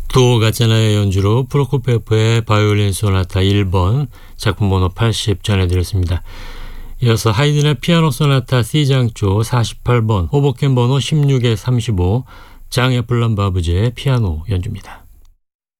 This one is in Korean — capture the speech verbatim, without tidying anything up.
두오 가짜나의 연주로 프로코피예프의 바이올린 소나타 일 번 작품 번호 팔십 전해드렸습니다. 이어서 하이든의 피아노 소나타 C장조 사십팔 번 호보켄 번호 십육에 삼십오 장애플란 바브제의 피아노 연주입니다.